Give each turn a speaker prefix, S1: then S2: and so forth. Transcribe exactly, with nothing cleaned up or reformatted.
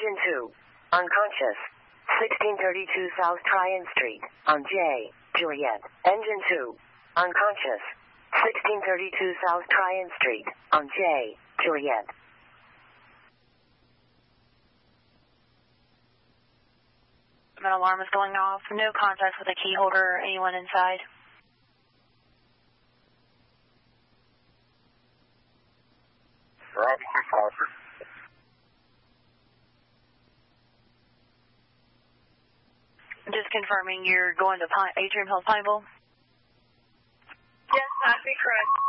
S1: Engine two. Unconscious. sixteen thirty-two South Tryon Street. On J. Juliet. Engine two. Unconscious. sixteen thirty-two South Tryon Street. On J. Juliet.
S2: An alarm is going off. No contact with a key holder or anyone inside.
S3: Roger, Crawford.
S2: Just confirming you're going to Pine, Atrium Hills, Pineville?
S4: Yes, that'd be correct.